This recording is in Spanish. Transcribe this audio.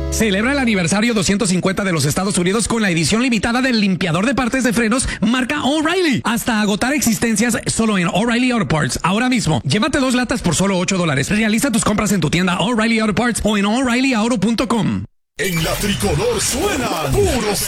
Celebra el aniversario 250 de los Estados Unidos con la edición limitada del limpiador de partes de frenos marca O'Reilly. Hasta agotar existencias solo en O'Reilly Auto Parts. Ahora mismo, llévate 2 latas por solo $8. Realiza tus compras en tu tienda O'Reilly Auto Parts o en O'ReillyAuto.com. En la tricolor suenan puros